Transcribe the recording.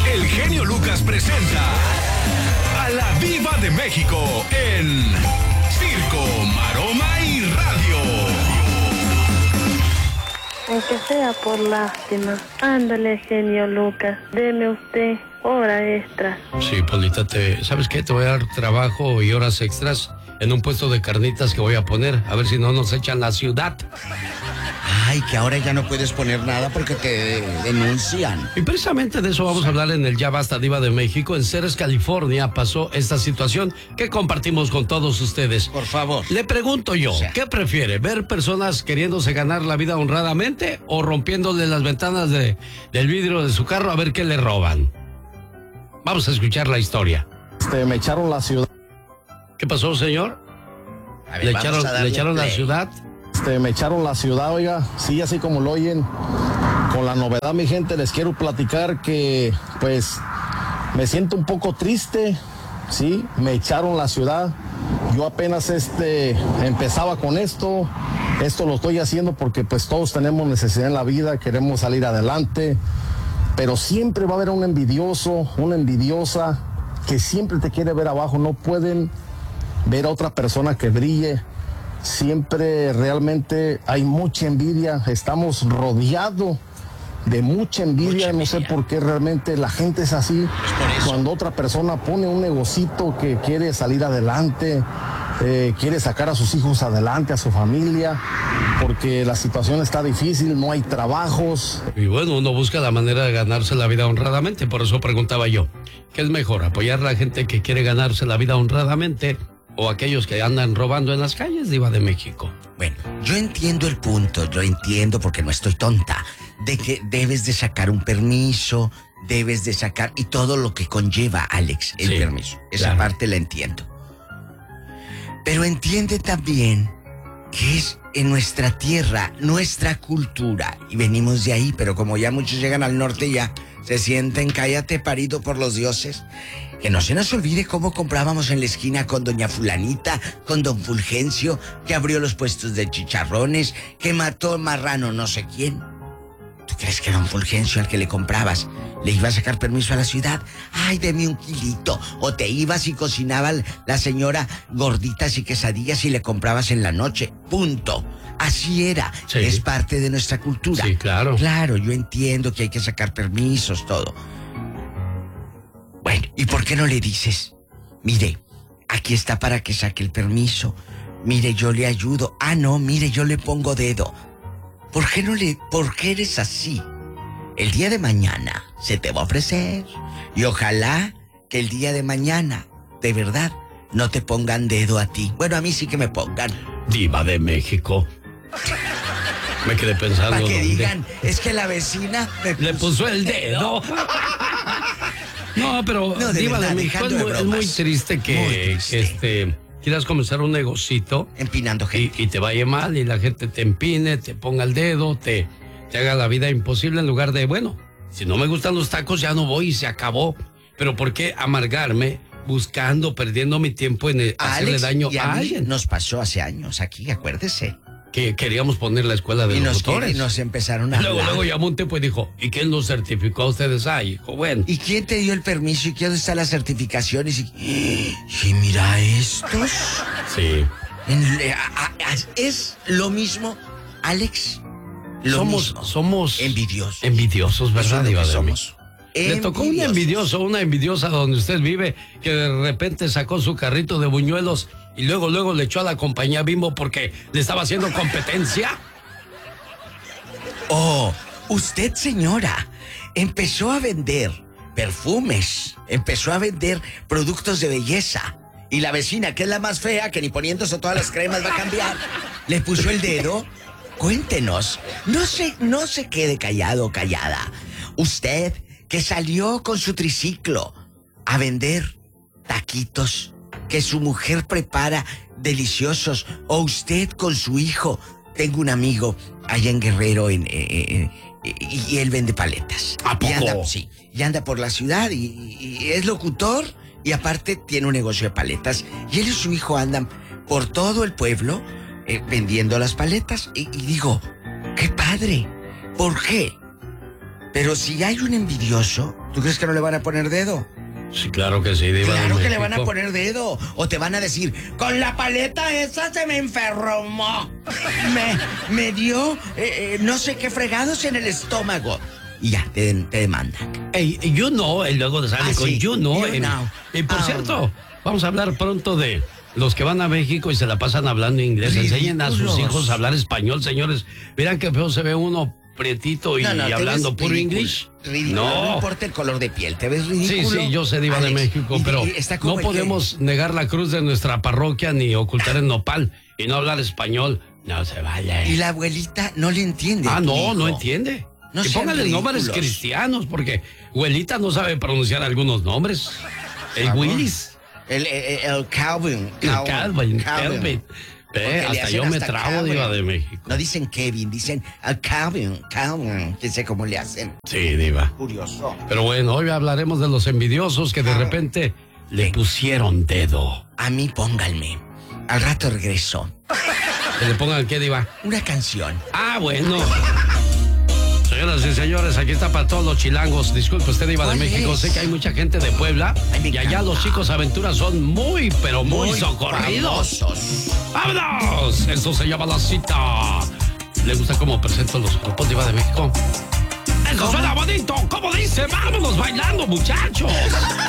el genio Lucas presenta a la Diva de México en Circo, Maroma y Radio. Aunque sea por lástima. Ándale, genio Lucas, deme usted hora extra. Sí, Polita, ¿sabes qué? Te voy a dar trabajo y horas extras en un puesto de carnitas que voy a poner, a ver si no nos echan la ciudad. Ay, que ahora ya no puedes poner nada porque te denuncian. Y precisamente de eso vamos a hablar en el Ya Basta, Diva de México. En Ceres, California, pasó esta situación que compartimos con todos ustedes. Por favor. Le pregunto yo, ¿qué prefiere? ¿Ver personas queriéndose ganar la vida honradamente o rompiéndole las ventanas del vidrio de su carro a ver qué le roban? Vamos a escuchar la historia. Me echaron la ciudad. ¿Qué pasó, señor? A ver, ¿Le echaron la ciudad? Me echaron la ciudad, oiga, sí, así como lo oyen. Con la novedad, mi gente, les quiero platicar que, pues, me siento un poco triste, sí, me echaron la ciudad. Yo apenas empezaba con esto lo estoy haciendo porque, pues, todos tenemos necesidad en la vida, queremos salir adelante, pero siempre va a haber un envidioso, una envidiosa que siempre te quiere ver abajo, no pueden ver a otra persona que brille. Siempre realmente hay mucha envidia, estamos rodeados de mucha envidia, no sé por qué realmente la gente es así. Cuando otra persona pone un negocito que quiere salir adelante, quiere sacar a sus hijos adelante, a su familia, porque la situación está difícil, no hay trabajos. Y bueno, uno busca la manera de ganarse la vida honradamente, por eso preguntaba yo, ¿qué es mejor, apoyar a la gente que quiere ganarse la vida honradamente o aquellos que andan robando en las calles, Diva de México? Bueno, yo entiendo el punto, yo entiendo porque no estoy tonta, de que debes de sacar un permiso, debes de sacar y todo lo que conlleva, Alex, el permiso. Esa parte la entiendo. Pero entiende también que es en nuestra tierra, nuestra cultura, y venimos de ahí, pero como ya muchos llegan al norte ya se sienten, cállate parido por los dioses. Que no se nos olvide cómo comprábamos en la esquina con doña fulanita, con don Fulgencio, que abrió los puestos de chicharrones, que mató marrano no sé quién. ¿Tú crees que don Fulgencio, al que le comprabas, le iba a sacar permiso a la ciudad? Ay, deme un kilito. O te ibas y cocinaba la señora gorditas y quesadillas y le comprabas en la noche. Punto. Así era. Sí. Es parte de nuestra cultura. Sí, claro. Claro, yo entiendo que hay que sacar permisos, todo. Bueno, ¿y por qué no le dices? Mire, aquí está para que saque el permiso. Mire, yo le ayudo. Ah, no, mire, yo le pongo dedo. ¿Por qué eres así? El día de mañana se te va a ofrecer. Y ojalá que el día de mañana, de verdad, no te pongan dedo a ti. Bueno, a mí sí que me pongan. Diva de México. Me quedé pensando. Para que digan, es que la vecina le puso el dedo. No, pero no, Diva de México es muy triste que quieras comenzar un negocito empinando gente y te vaya mal y la gente te empine, te ponga el dedo, te haga la vida imposible en lugar de, bueno, si no me gustan los tacos ya no voy y se acabó. Pero ¿por qué amargarme buscando, perdiendo mi tiempo en hacerle daño a alguien? Nos pasó hace años aquí, acuérdese. Que queríamos poner la escuela de los motores. Y nos empezaron a Luego llamó un tipo y dijo, ¿y quién los certificó a ustedes? Hijo, bueno. ¿Y quién te dio el permiso? ¿Y quién está la certificación? Y mira estos. Sí. Es lo mismo, Alex. Somos envidiosos. Envidiosos, ¿verdad? Diva de México. Le tocó una envidiosa donde usted vive, que de repente sacó su carrito de buñuelos y luego le echó a la compañía Bimbo porque le estaba haciendo competencia. Oh, usted, señora, empezó a vender perfumes, empezó a vender productos de belleza. Y la vecina, que es la más fea, que ni poniéndose todas las cremas va a cambiar, le puso el dedo. Cuéntenos, no se quede callado o callada. Usted, que salió con su triciclo a vender taquitos que su mujer prepara deliciosos, o usted con su hijo. Tengo un amigo allá en Guerrero y él vende paletas. ¿A poco? Y anda por la ciudad y es locutor y aparte tiene un negocio de paletas. Y él y su hijo andan por todo el pueblo vendiendo las paletas y digo, ¡qué padre! ¿Por qué? Pero si hay un envidioso, ¿tú crees que no le van a poner dedo? Sí, claro que sí, Diva. Claro de que le México. van a poner dedo. O te van a decir, con la paleta esa se me enfermó. Me dio no sé qué fregados en el estómago. Y ya, te demandan. Hey, you know, y luego sale con sí. you know. You know. Y por cierto, vamos a hablar pronto de los que van a México y se la pasan hablando inglés. Enseñen a sus Ridículos. hijos a hablar español, señores. Verán qué feo se ve uno prietito y No, te hablando ves puro ridículo, inglés. Ridículo. No importa el color de piel, te ves Sí, ridículo. sí, yo sé, Diva de Alex, México, y pero está como no el que- podemos negar la cruz de nuestra parroquia ni ocultar el nopal y no hablar español. No se vaya. Y la abuelita no le entiende. a tu No, hijo. no entiende. No y sean póngale nombres ridículos. cristianos, porque abuelita no sabe pronunciar algunos nombres. El Favor. Willis, El Calvin. el Calvin. Porque le Hasta hacen yo me hasta trabo, Calvin. Diva de México. No dicen Kevin, dicen Calvin. Que sé cómo le hacen. Sí, Diva. Curioso. Pero bueno, hoy hablaremos de los envidiosos que de repente le pusieron dedo. A mí pónganme. Al rato regreso. Que le pongan qué, Diva. Una canción. Ah, bueno. Señoras y señores, aquí está para todos los chilangos. Disculpe usted, Diva de ¿Cuál México. es? Sé que hay mucha gente de Puebla. Ay, me y allá encanta. los chicos aventuras son muy, pero muy socorridos. famosos. ¡Vámonos! Eso se llama La Cita. ¿Le gusta cómo presento los grupos, Diva de México? ¡Eso suena bonito! ¿Cómo dice? ¡Vámonos bailando, muchachos!